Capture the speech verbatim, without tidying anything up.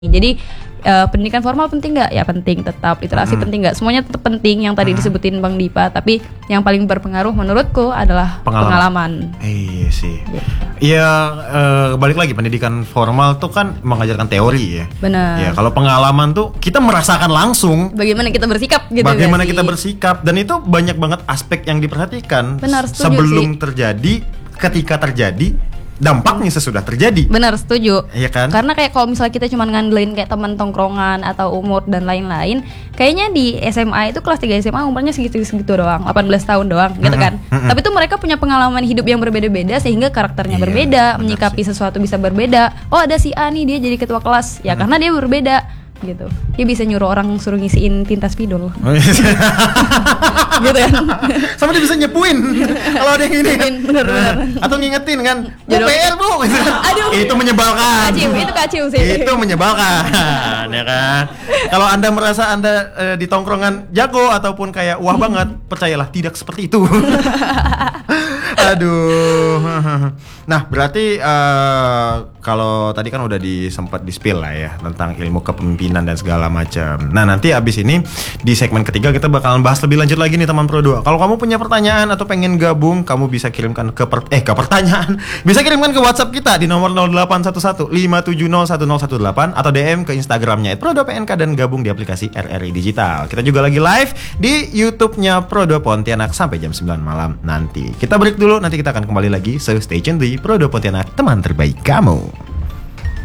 Jadi uh, pendidikan formal penting nggak? Ya penting tetap. Literasi hmm. penting nggak? Semuanya tetap penting yang tadi hmm. disebutin Bang Dipa. Tapi yang paling berpengaruh menurutku adalah pengalaman. pengalaman. Iya sih. Iya, uh, balik lagi pendidikan formal tuh kan mengajarkan teori ya. Benar. Ya kalau pengalaman tuh kita merasakan langsung. Bagaimana kita bersikap gitu. Bagaimana kita bersikap dan itu banyak banget aspek yang diperhatikan. Benar, setuju sebelum sih. terjadi, ketika terjadi. Dampaknya sesudah terjadi. Benar, setuju. Iya kan? Karena kayak kalau misalnya kita cuma ngandelin kayak teman tongkrongan atau umur dan lain-lain, kayaknya di S M A itu kelas tiga S M A umurnya segitu-segitu doang, delapan belas tahun doang, gitu kan. Mm-hmm. Tapi tuh mereka punya pengalaman hidup yang berbeda-beda sehingga karakternya iya, berbeda, menyikapi sih. sesuatu bisa berbeda. Oh, ada si A nih, dia jadi ketua kelas. Ya hmm. karena dia berbeda gitu. Dia bisa nyuruh orang suruh ngisiin tinta spidol. Oh, iya. Gitu kan. Sama dia bisa nyepuin kalau ada yang ini kan. Bener, bener. Atau ngingetin kan, Bu P R Bu. Aduh. Itu menyebalkan. Kacau, itu kacau sih. Itu menyebalkan, ya kan. Kalau Anda merasa Anda uh, di tongkrongan jago ataupun kayak wah banget, percayalah tidak seperti itu. Aduh. Nah, berarti uh, kalau tadi kan udah disempat di-spill lah ya tentang ilmu kepemimpinan dan segala macam. Nah, nanti abis ini di segmen ketiga kita bakalan bahas lebih lanjut lagi nih teman Pro dua. Kalau kamu punya pertanyaan atau pengen gabung, kamu bisa kirimkan ke per- eh ke pertanyaan. Bisa kirimkan ke WhatsApp kita di nomor nol delapan satu satu lima tujuh nol satu nol satu delapan atau D M ke Instagramnya et pro dua p n k dan gabung di aplikasi R R I Digital. Kita juga lagi live di YouTube-nya Pro dua Pontianak sampai jam sembilan malam nanti. Kita break dulu, nanti kita akan kembali lagi. So stay tune di Pro dua Pontianak, teman terbaik kamu.